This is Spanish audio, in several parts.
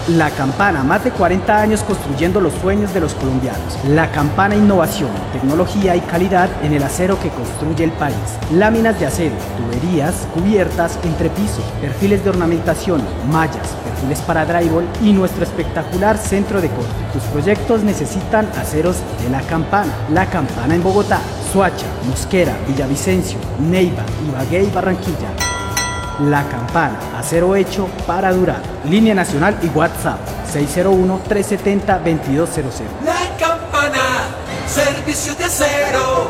La Campana, más de 40 años construyendo los sueños de los colombianos. La Campana, innovación, tecnología y calidad en el acero que construye el país. Láminas de acero, tuberías, cubiertas, entrepiso, perfiles de ornamentación, mallas, perfiles para drywall y nuestro espectacular centro de corte. Tus proyectos necesitan aceros de La Campana. La Campana en Bogotá, Soacha, Mosquera, Villavicencio, Neiva, Ibagué y Barranquilla. La Campana, acero hecho para durar. Línea nacional y WhatsApp 601-370-2200. La Campana, servicios de acero.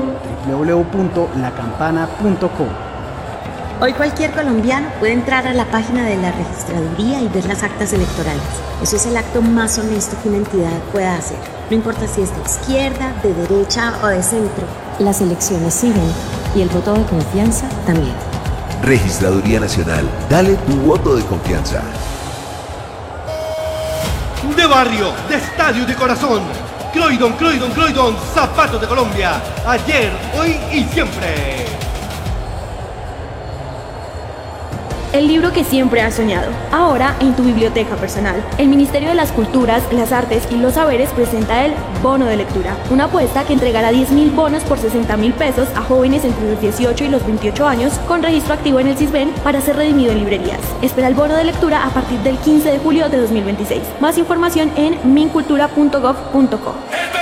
www.lacampana.com. Hoy cualquier colombiano puede entrar a la página de la registraduría y ver las actas electorales. Eso es el acto más honesto que una entidad pueda hacer. No importa si es de izquierda, de derecha o de centro. Las elecciones siguen y el voto de confianza también. Registraduría Nacional, dale tu voto de confianza. De barrio, de estadio, de corazón. Croydon, zapatos de Colombia. Ayer, hoy y siempre. El libro que siempre has soñado, ahora en tu biblioteca personal. El Ministerio de las Culturas, las Artes y los Saberes presenta el Bono de Lectura, una apuesta que entregará 10.000 bonos por 60.000 pesos a jóvenes entre los 18 y los 28 años con registro activo en el CISBEN para ser redimido en librerías. Espera el Bono de Lectura a partir del 15 de julio de 2026. Más información en mincultura.gov.co.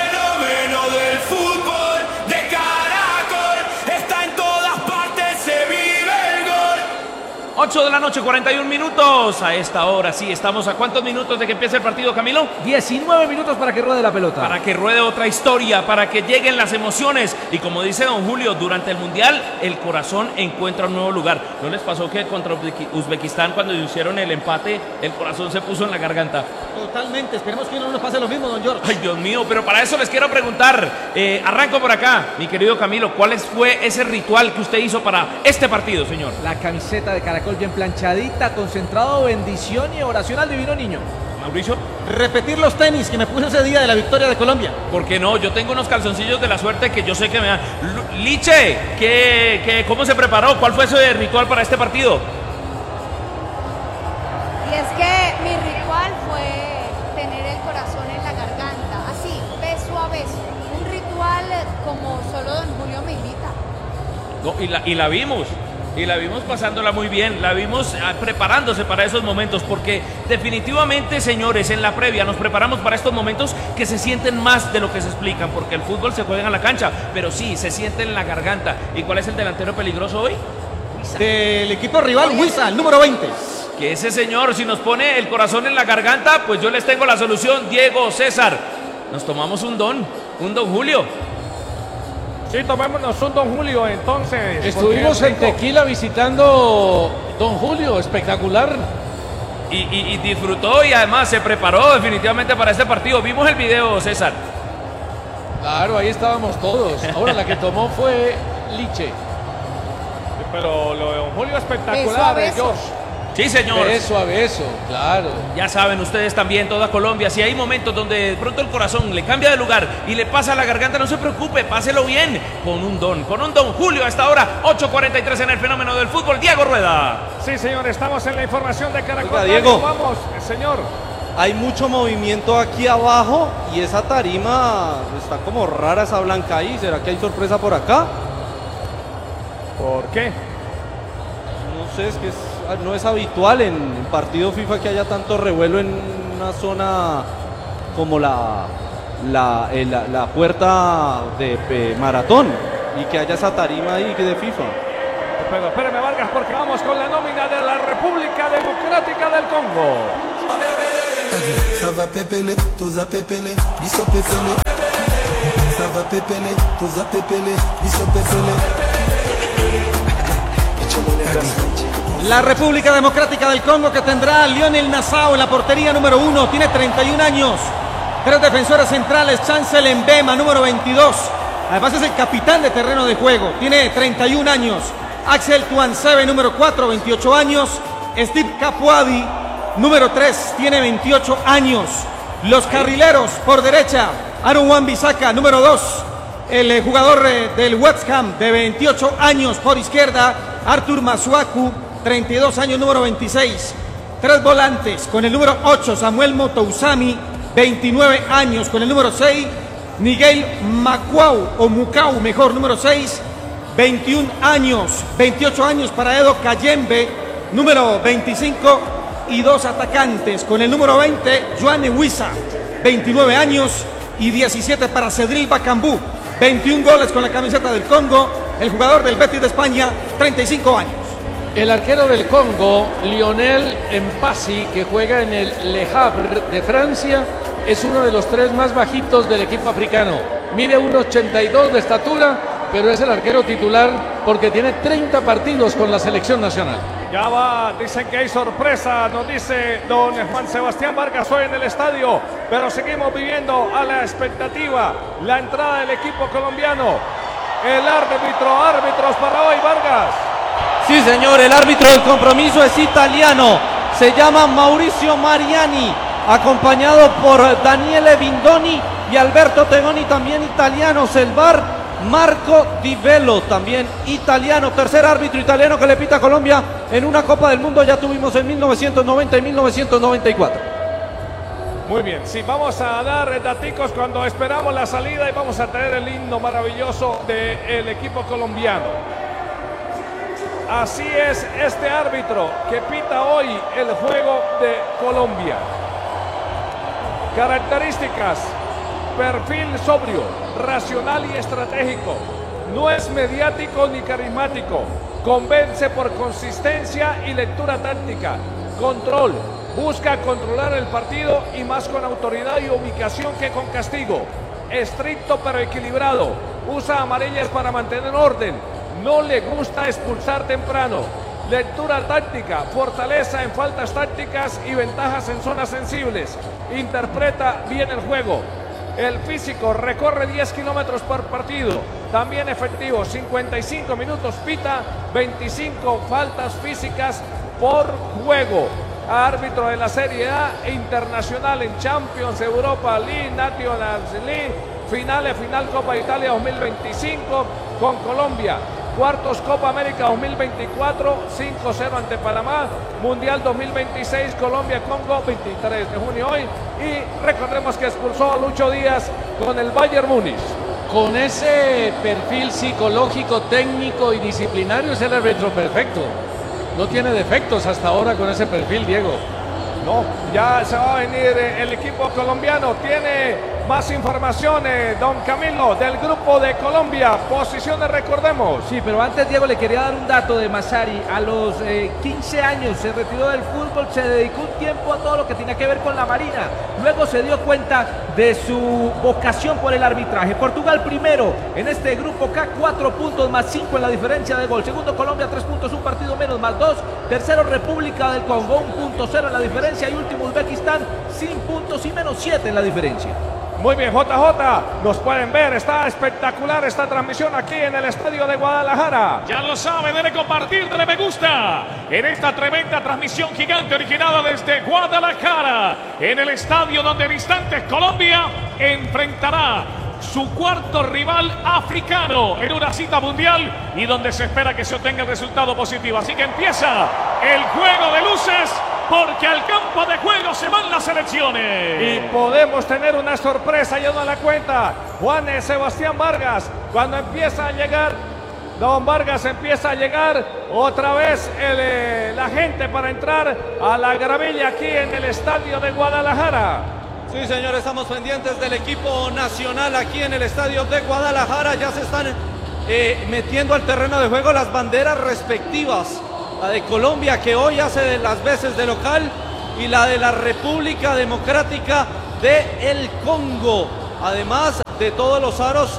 8 de la noche, 41 minutos. A esta hora sí, estamos a ¿cuántos minutos de que empiece el partido, Camilo? 19 minutos para que ruede la pelota. Para que ruede otra historia, para que lleguen las emociones. Y como dice don Julio, durante el Mundial, el corazón encuentra un nuevo lugar. ¿No les pasó que contra Uzbekistán, cuando hicieron el empate, el corazón se puso en la garganta? Totalmente, esperemos que no nos pase lo mismo, don George. Ay, Dios mío, pero para eso les quiero preguntar. Arranco por acá, mi querido Camilo. ¿Cuál fue ese ritual que usted hizo para este partido, señor? La camiseta de Caracol bien planchadita, concentrado, bendición y oración al divino niño. Mauricio, repetir los tenis que me puse ese día de la victoria de Colombia. ¿Por qué no? Yo tengo unos calzoncillos de la suerte que yo sé que me dan. Liche, ¿cómo se preparó? ¿Cuál fue ese ritual para este partido? Y es que mi ritual fue tener el corazón en la garganta, así, beso a beso. Un ritual como solo don Julio me invita. No, y la vimos. Y la vimos pasándola muy bien, la vimos preparándose para esos momentos, porque definitivamente, señores, en la previa nos preparamos para estos momentos que se sienten más de lo que se explican, porque el fútbol se juega en la cancha, pero sí, se siente en la garganta. ¿Y cuál es el delantero peligroso hoy? Del equipo rival, Huiza, el número 20. Que ese señor, si nos pone el corazón en la garganta, pues yo les tengo la solución, Diego, César. Nos tomamos un don Julio. Sí, tomémonos un don Julio, entonces. Estuvimos en Tequila visitando don Julio, espectacular. Y disfrutó y además se preparó definitivamente para este partido. Vimos el video, César. Claro, ahí estábamos todos. Ahora la que tomó fue Liche. Pero lo de don Julio espectacular, George. Sí, señor. Beso a beso, claro. Ya saben ustedes también, toda Colombia, si hay momentos donde de pronto el corazón le cambia de lugar y le pasa a la garganta, no se preocupe, páselo bien con un don Julio. A esta hora, 8:43 en el fenómeno del fútbol. Diego Rueda. Sí, señor, estamos en la información de Caracol. Oiga, Diego. Vamos, señor. Hay mucho movimiento aquí abajo y esa tarima está como rara, esa blanca ahí. ¿Será que hay sorpresa por acá? ¿Por qué? No sé, es que no es habitual en partido FIFA que haya tanto revuelo en una zona como la puerta de Maratón y que haya esa tarima ahí de FIFA. Pero espérame, Vargas, porque vamos con la nómina de la República Democrática del Congo. Ça va pépele, toza pépele, biso pépele. Ça va pépele, toza pépele, biso pépele. La República Democrática del Congo, que tendrá a Lionel Nassau en la portería número 1, tiene 31 años. 3 defensores centrales, Chancel Mbema, número 22. Además es el capitán de terreno de juego, tiene 31 años. Axel Tuansebe, número 4, 28 años. Steve Kapuadi, número 3, tiene 28 años. Los carrileros por derecha, Aaron Wan-Bissaka, número 2. El jugador del West Ham, de 28 años por izquierda, Arthur Masuaku, 32 años, número 26. Tres volantes, con el número 8, Samuel Motousami, 29 años. Con el número 6, Miguel Mukau, mejor, número 6, 21 años. 28 años para Edo Cayembe, número 25. Y dos atacantes, con el número 20, Joan Huiza, 29 años. Y 17 para Cedril Bacambú, 21 goles con la camiseta del Congo. El jugador del Betis de España, 35 años. El arquero del Congo, Lionel Mpasi, que juega en el Le Havre de Francia, es uno de los tres más bajitos del equipo africano. Mide 1,82 de estatura, pero es el arquero titular porque tiene 30 partidos con la selección nacional. Ya va, dicen que hay sorpresa, nos dice don Juan Sebastián Vargas hoy en el estadio, pero seguimos viviendo a la expectativa, la entrada del equipo colombiano. El árbitros para hoy, Vargas. Sí, señor, el árbitro del compromiso es italiano, se llama Mauricio Mariani, acompañado por Daniele Bindoni y Alberto Tegoni, también italianos. El VAR, Marco Di Velo, también italiano, tercer árbitro italiano que le pita a Colombia en una Copa del Mundo. Ya tuvimos en 1990 y 1994. Muy bien, sí, vamos a dar daticos cuando esperamos la salida y vamos a tener el himno maravilloso del equipo colombiano. Así es este árbitro que pita hoy el juego de Colombia. Características: perfil sobrio, racional y estratégico. No es mediático ni carismático. Convence por consistencia y lectura táctica. Control. Busca controlar el partido y más con autoridad y ubicación que con castigo. Estricto pero equilibrado. Usa amarillas para mantener orden. No le gusta expulsar temprano. Lectura táctica, fortaleza en faltas tácticas y ventajas en zonas sensibles. Interpreta bien el juego. El físico, recorre 10 kilómetros por partido. También efectivo, 55 minutos pita, 25 faltas físicas por juego. Árbitro de la Serie A internacional en Champions, Europa League, National League, final Copa Italia 2025 con Colombia. Cuartos Copa América 2024, 5-0 ante Panamá. Mundial 2026, Colombia-Congo, 23 de junio hoy. Y recordemos que expulsó a Lucho Díaz con el Bayern Múnich. Con ese perfil psicológico, técnico y disciplinario es el árbitro perfecto. No tiene defectos hasta ahora con ese perfil, Diego. No, ya se va a venir el equipo colombiano. Tiene más informaciones, don Camilo, del grupo de Colombia. Posiciones, recordemos. Sí, pero antes, Diego, le quería dar un dato de Massari. A los 15 años se retiró del fútbol, se dedicó un tiempo a todo lo que tenía que ver con la Marina. Luego se dio cuenta de su vocación por el arbitraje. Portugal primero en este grupo K, 4 puntos más 5 en la diferencia de gol. Segundo, Colombia, 3 puntos, un partido menos más 2. Tercero, República del Congo, 1.0 en la diferencia. Y último, Uzbekistán, sin puntos y menos 7 en la diferencia. Muy bien, JJ, nos pueden ver, está espectacular esta transmisión aquí en el estadio de Guadalajara. Ya lo sabe, debe compartir, debe me gusta en esta tremenda transmisión gigante originada desde Guadalajara, en el estadio donde en instantes Colombia enfrentará su cuarto rival africano en una cita mundial y donde se espera que se obtenga el resultado positivo. Así que empieza el juego de luces, porque al campo de juego se van las selecciones. Y podemos tener una sorpresa, ya no la cuenta Juan Sebastián Vargas, cuando empieza a llegar don Vargas, empieza a llegar otra vez la gente para entrar a la gravilla aquí en el estadio de Guadalajara. Sí, señor, estamos pendientes del equipo nacional aquí en el estadio de Guadalajara. Ya se están metiendo al terreno de juego las banderas respectivas. La de Colombia, que hoy hace las veces de local, y la de la República Democrática del Congo. Además de todos los aros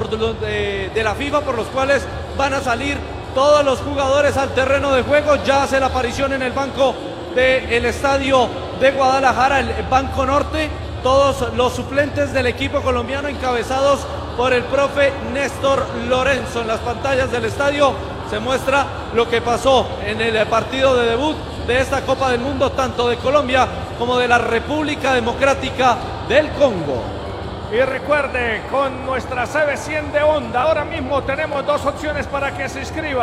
de la FIFA por los cuales van a salir todos los jugadores al terreno de juego. Ya hace la aparición en el banco del estadio de Guadalajara, el Banco Norte, todos los suplentes del equipo colombiano encabezados por el profe Néstor Lorenzo. En las pantallas del estadio se muestra lo que pasó en el partido de debut de esta Copa del Mundo, tanto de Colombia como de la República Democrática del Congo. Y recuerde, con nuestra CB100 de Onda, ahora mismo tenemos dos opciones para que se inscriban.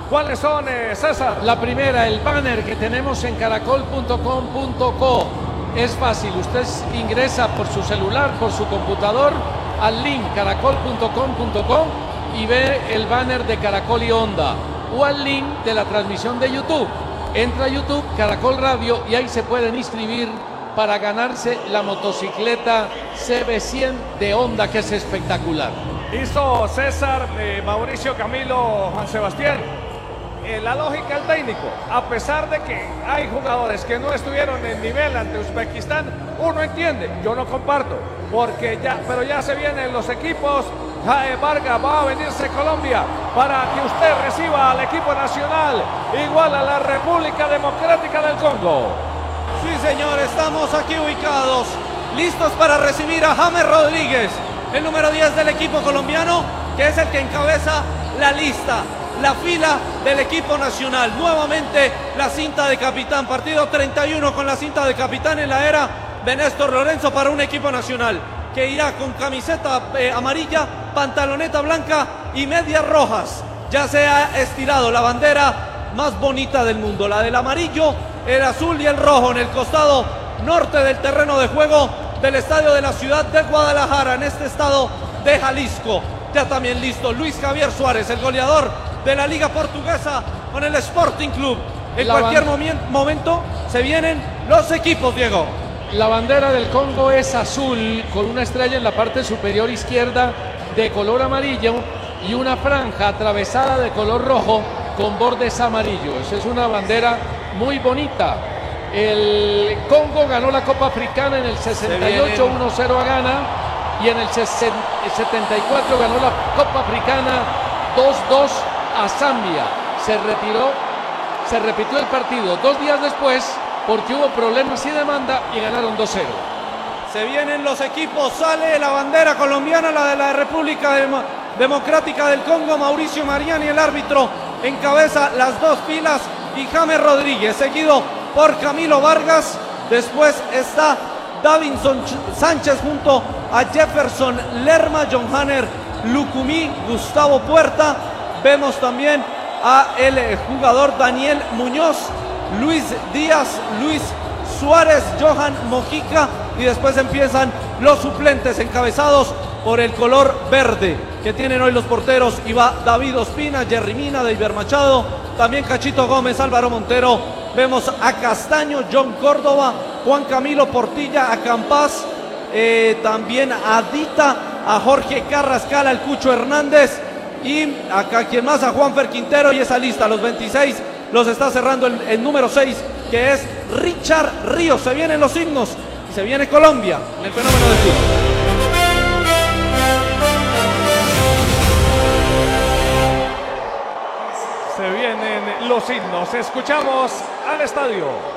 ¿Cuáles son, César? La primera, el banner que tenemos en caracol.com.co. Es fácil, usted ingresa por su celular, por su computador, al link caracol.com.co y ve el banner de Caracol y Onda, o al link de la transmisión de YouTube. Entra a YouTube, Caracol Radio, y ahí se pueden inscribir para ganarse la motocicleta CB100 de Honda, que es espectacular. Hizo César, Mauricio, Camilo, Juan Sebastián. La lógica del técnico, a pesar de que hay jugadores que no estuvieron en nivel ante Uzbekistán, uno entiende, yo no comparto, pero ya se vienen los equipos. Jae Vargas, va a venirse Colombia para que usted reciba al equipo nacional, igual a la República Democrática del Congo. Sí, señor, estamos aquí ubicados, listos para recibir a James Rodríguez, el número 10 del equipo colombiano, que es el que encabeza la lista, la fila del equipo nacional. Nuevamente la cinta de capitán, partido 31 con la cinta de capitán en la era de Néstor Lorenzo para un equipo nacional que irá con camiseta amarilla, pantaloneta blanca y medias rojas. Ya se ha estirado la bandera más bonita del mundo, la del amarillo, el azul y el rojo en el costado norte del terreno de juego del estadio de la ciudad de Guadalajara, en este estado de Jalisco. Ya también listo Luis Javier Suárez, el goleador de la Liga Portuguesa con el Sporting Club. En cualquier momento se vienen los equipos, Diego. La bandera del Congo es azul, con una estrella en la parte superior izquierda de color amarillo y una franja atravesada de color rojo con bordes amarillos. Es una bandera muy bonita. El Congo ganó la Copa Africana en el 68, 1-0 a Ghana, y en el 74 ganó la Copa Africana 2-2 a Zambia. Se repitió el partido 2 días después porque hubo problemas y demanda y ganaron 2-0. Se vienen los equipos, sale la bandera colombiana, la de la República Democrática del Congo. Mauricio Mariani, el árbitro, encabeza las dos filas, y James Rodríguez, seguido por Camilo Vargas. Después está Davinson Sánchez junto a Jefferson Lerma, John Hanner Lucumí, Gustavo Puerta. Vemos también a el jugador Daniel Muñoz, Luis Díaz, Luis Suárez, Johan Mojica, y después empiezan los suplentes encabezados por el color verde que tienen hoy los porteros. Y va David Ospina, Jerry Mina, Deiber Machado, también Cachito Gómez, Álvaro Montero. Vemos a Castaño, John Córdoba, Juan Camilo Portilla, a Campas, también a Dita, a Jorge Carrascal, al Cucho Hernández, y acá quien más, a Juanfer Quintero. Y esa lista, los 26, los está cerrando el número 6, que es Richard Ríos. Se vienen los himnos y se viene Colombia en el fenómeno del fútbol. Se vienen los himnos, escuchamos al estadio.